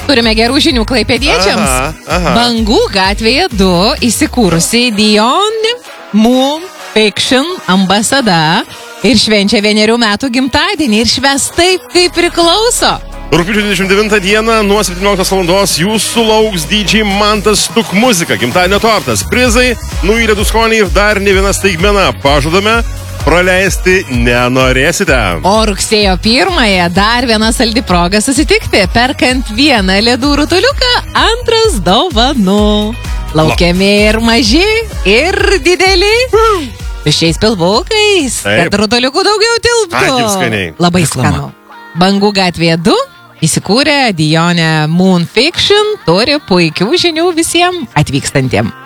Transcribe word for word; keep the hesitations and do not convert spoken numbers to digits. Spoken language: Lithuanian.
Turime gerų žinių klaipėdiečiams. Aha, aha. Bangų gatvėje du įsikūrusi Dion Moon Fiction ambasada ir švenčia vienerių metų gimtadienį ir švęs taip, kaip priklauso. Rugpjūčio dvidešimt devintą dieną nuo septynioliktos valandos jūsų lauks D J Mantas Stuk muzika, gimtadienio tortas, prizai, nauji ledų skoniai ir dar ne viena staigmena. Pažadame, praleisti nenorėsite. O rugsėjo pirmąją dar viena saldi proga susitikti. Perkant vieną ledų rutuliuką, antras dovanų. Laukiami ir maži, ir dideli. Šiais pilvukais, kad rutuliukų daugiau tilptų. Ai, kaip skaniai. Labai skanu. Bangų gatvėje du įsikūrė Dione Moon Fiction, turi puikių žinių visiems atvykstantiem.